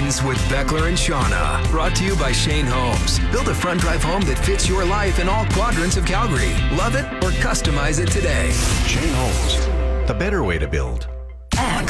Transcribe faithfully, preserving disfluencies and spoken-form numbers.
Weekends with Beckler and Shauna. Brought to you by Shane Homes. Build a front drive home that fits your life in all quadrants of Calgary. Love it or customize it today. Shane Homes, the better way to build.